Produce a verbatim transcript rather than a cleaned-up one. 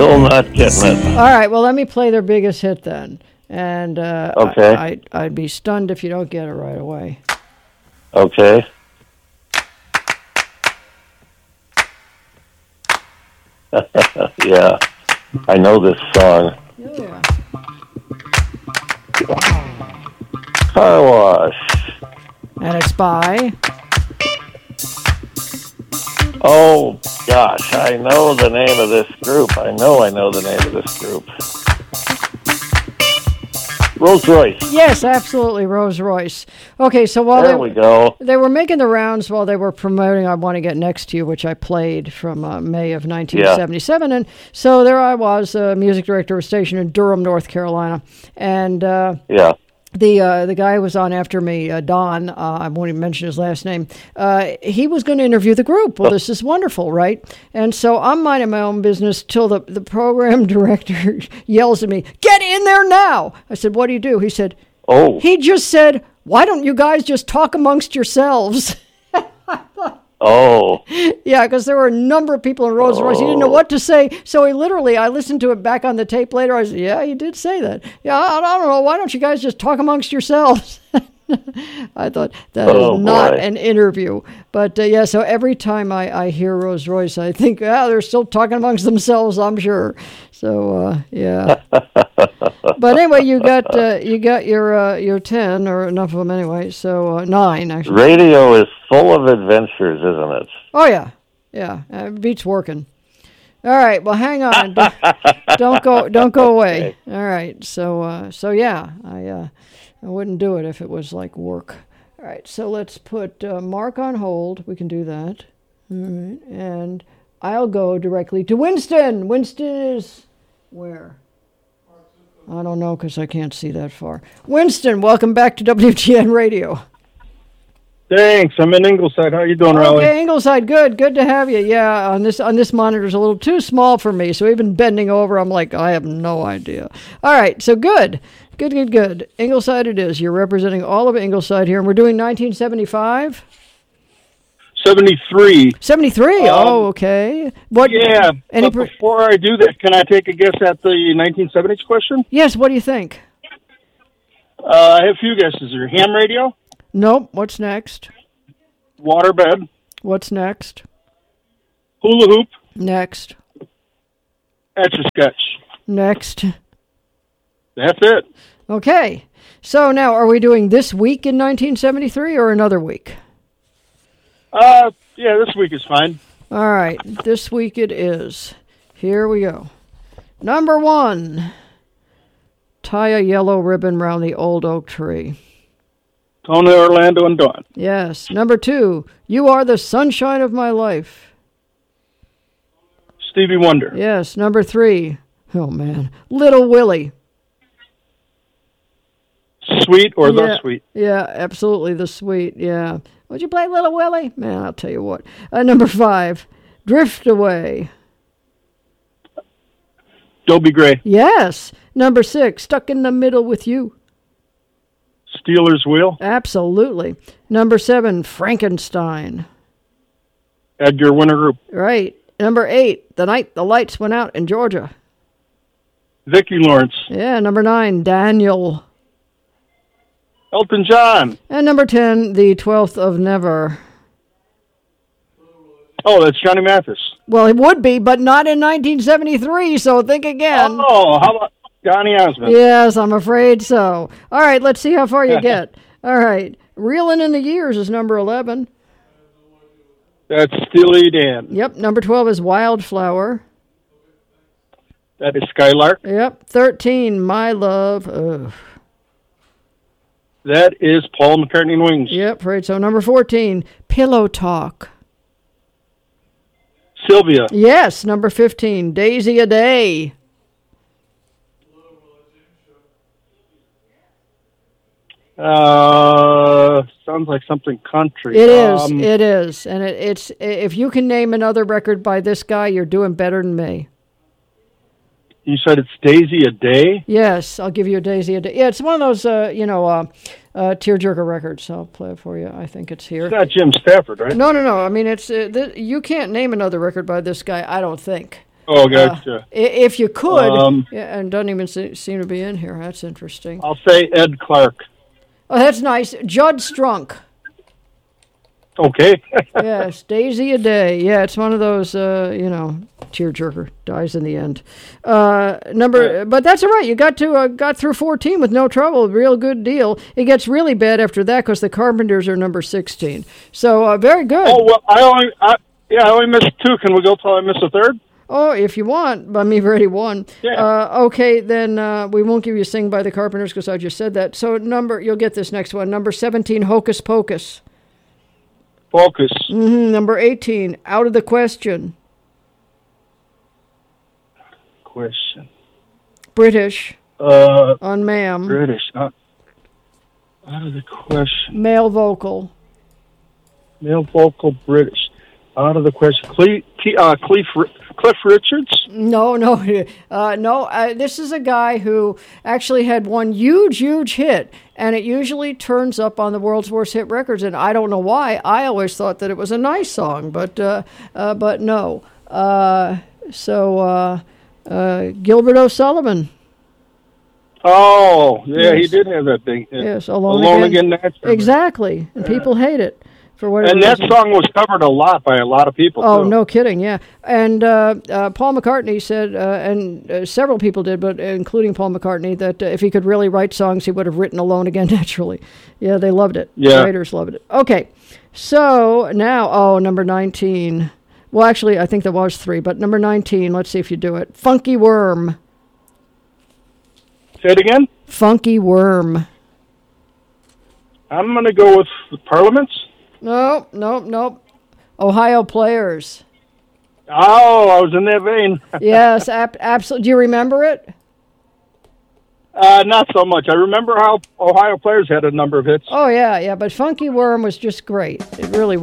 Still not getting it. All right, well, let me play their biggest hit then. And uh, okay. I, I, I'd be stunned if you don't get it right away. Okay. Yeah, I know this song. Yeah. Car Wash. And it's by? Oh, gosh, I know the name of this group. I know I know the name of this group. Rolls Royce. Yes, absolutely, Rolls Royce. Okay, so while there they, we go. they were making the rounds while they were promoting I Want to Get Next to You, which I played from uh, May of nineteen seventy-seven. Yeah. And so there I was, uh, music director of a station in Durham, North Carolina. And uh, yeah. The uh, the guy who was on after me, uh, Don, uh, I won't even mention his last name, uh, he was going to interview the group. Well, this is wonderful, right? And so I'm minding my own business till the, the program director yells at me, "Get in there now!" I said, "What do you do?" He said, "Oh." He just said, "Why don't you guys just talk amongst yourselves?" Oh. Yeah, because there were a number of people in Rolls Royce. Oh. He didn't know what to say. So he literally, I listened to it back on the tape later. I said, yeah, he did say that. Yeah, I, I don't know. Why don't you guys just talk amongst yourselves? I thought that oh, is not boy. an interview. But uh, yeah, so every time I, I hear Rolls Royce, I think, ah, they're still talking amongst themselves, I'm sure. So uh, yeah. But anyway, you got uh, you got your uh, your ten, or enough of them anyway. So uh, nine actually. Radio is full of adventures, isn't it? Oh yeah, yeah. Uh, it beats working. All right. Well, hang on. don't, don't go. Don't go away. Okay. All right. So uh, so yeah, I uh, I wouldn't do it if it was like work. All right. So let's put uh, Mark on hold. We can do that. All right. And I'll go directly to Winston. Winston is where? I don't know because I can't see that far. Winston, welcome back to W G N Radio. Thanks. I'm in Ingleside. How you doing, okay, Raleigh? Okay, Ingleside. Good. Good to have you. Yeah, on this on this monitor's a little too small for me, so even bending over, I'm like, I have no idea. All right, so good. Good, good, good. Ingleside it is. You're representing all of Ingleside here, and we're doing nineteen seventy-five? seventy-three. seventy-three? Um, oh, okay. What? Yeah, any but per- before I do that, can I take a guess at the nineteen seventies question? Yes, what do you think? Uh, I have a few guesses here. Ham radio? Nope. What's next? Waterbed. What's next? Hula hoop. Next. Etch-a-sketch. Next. That's it. Okay. So now, are we doing this week in nineteen seventy-three or another week? Uh, yeah, this week is fine. All right. This week it is. Here we go. Number one. Tie a yellow ribbon round the old oak tree. Tony Orlando and Dawn. Yes. Number two. You are the sunshine of my life. Stevie Wonder. Yes. Number three. Oh, man. Little Willie. Sweet or yeah, the Sweet? Yeah, absolutely. The Sweet. Yeah. Would you play Little Willie? Man, I'll tell you what. Uh, number five. Drift Away. Dobie Gray. Yes. Number six. Stuck in the Middle with You. Steelers Wheel. Absolutely. Number seven. Frankenstein. Edgar Winter Group. Right. Number eight. The Night the Lights Went Out in Georgia. Vicki Lawrence. Yeah. Number nine. Daniel. Elton John. And number ten. The twelfth of Never. Oh, that's Johnny Mathis. Well, it would be, but not in nineteen seventy-three, so think again. Oh, how about Donny Osmond? Yes, I'm afraid so. All right, let's see how far you get. All right. Reeling in the Years is number eleven. That's Steely Dan. Yep, number twelve is Wildflower. That is Skylark. Yep, thirteen, My Love. Ugh. That is Paul McCartney and Wings. Yep, afraid so. Number fourteen, Pillow Talk. Sylvia. Yes, number fifteen, Daisy a Day. Uh, sounds like something country. It is, um, it is. And it, it's if you can name another record by this guy, you're doing better than me. You said it's Daisy a Day? Yes, I'll give you a Daisy a Day. Yeah, it's one of those, uh, you know, uh, uh, tearjerker records. I'll play it for you. I think it's here. It's not Jim Stafford, right? No, no, no. I mean, it's uh, th- you can't name another record by this guy, I don't think. Oh, Uh, gotcha. i- if you could, Um, yeah, and doesn't even se- seem to be in here. That's interesting. I'll say Ed Clark. Oh, that's nice. Judd Strunk. Okay. Yes, Daisy a Day. Yeah, it's one of those, uh, you know, tearjerker, dies in the end. Uh, number, but that's all right. You got to uh, got through fourteen with no trouble. Real good deal. It gets really bad after that because the Carpenters are number sixteen. So uh, very good. Oh well, I only, I, yeah, I only missed two. Can we go till I miss a third? Oh, if you want, but me already won. Yeah. Uh, okay, then uh, we won't give you "Sing" by the Carpenters because I just said that. So number, you'll get this next one. Number seventeen, Hocus Pocus. Focus. hmm Number eighteen, Out of the Question. Question. British, Uh, on Ma'am. British. Uh, out of the question. Male vocal. Male vocal British. Out of the question. Cle, T, uh, Cliff, Cliff Richards. No, no, uh, no. Uh, this is a guy who actually had one huge, huge hit, and it usually turns up on the world's worst hit records. And I don't know why. I always thought that it was a nice song, but uh, uh, but no. Uh, so uh, uh, Gilbert O'Sullivan. Oh, yeah, Yes. he did have that thing. Yes, Alone, Alone Again. Again. Naturally. Exactly, and people hate it for whatever And that reason. song was covered a lot by a lot of people. Oh, too. no kidding, yeah. And uh, uh, Paul McCartney said, uh, and uh, several people did, but including Paul McCartney, that uh, if he could really write songs, he would have written Alone Again Naturally. Yeah, they loved it. Yeah. Writers loved it. Okay, so now, oh, number nineteen. Well, actually, I think there was three, but number nineteen, let's see if you do it. Funky Worm. Say it again. Funky Worm. I'm going to go with the Parliaments. Nope, nope, nope. Ohio Players. Oh, I was in that vein. Yes, ab- absolutely. Do you remember it? Uh, not so much. I remember how Ohio Players had a number of hits. Oh, yeah, yeah, but Funky Worm was just great. It really was.